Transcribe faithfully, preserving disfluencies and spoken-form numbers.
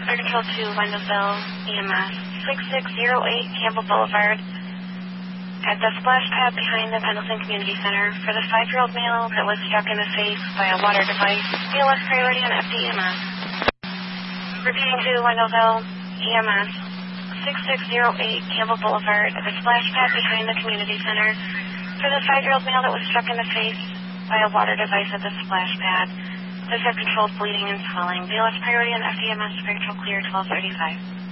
Fire Control to Wendellville E M S six six zero eight Campbell Boulevard at the splash pad behind the Pendleton Community Center for the five-year-old male that was struck in the face by a water device. B L S priority on F D E M S. Repeating to Wendellville E M S six six zero eight Campbell Boulevard at the splash pad behind the community center for the five-year-old male that was struck in the face by a water device at the splash pad. This had controlled bleeding and swelling. B L S priority on F D E M S, Fire Control clear twelve thirty-five.